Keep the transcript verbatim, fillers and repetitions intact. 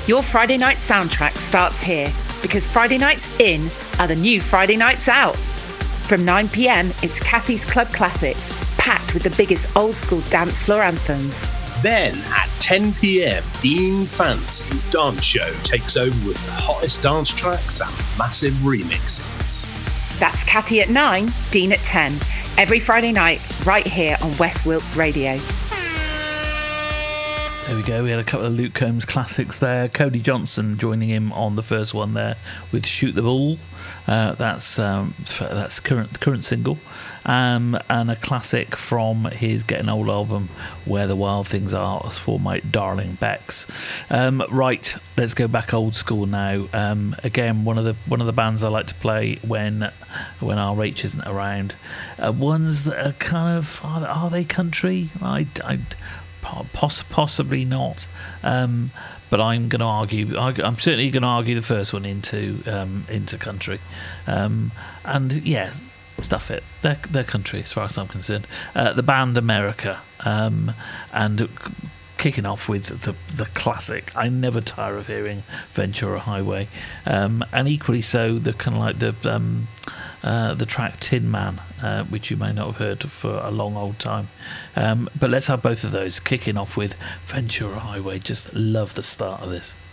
Your Friday night soundtrack starts here because Friday nights in are the new Friday nights out. From nine p.m, it's Kathy's Club Classics, packed with the biggest old school dance floor anthems. Then at ten p.m, Dean Fancy's dance show takes over with the hottest dance tracks and massive remixes. That's Kathy at nine, Dean at ten. Every Friday night, right here on West Wilts Radio. There we go. We had a couple of Luke Combs classics there. Cody Johnson joining him on the first one there with "Shoot the Bull." Uh, that's um, that's current current single, um, and a classic from his Getting Old album, "Where the Wild Things Are," for my darling Bex. Um, right, let's go back old school now. Um, again, one of the one of the bands I like to play when when R H isn't around. Uh, ones that are kind of are, are they country? I. I Poss- possibly not, um, but I'm going to argue. I'm certainly going to argue the first one into um, into country, um, and yeah, stuff it. They're, they're country as far as I'm concerned. Uh, the band America, um, and kicking off with the the classic. I never tire of hearing Ventura Highway, um, and equally so the kind of like the. Um, Uh, the track Tin Man, uh, which you may not have heard for a long old time. Um, but let's have both of those, kicking off with Ventura Highway. Just love the start of this.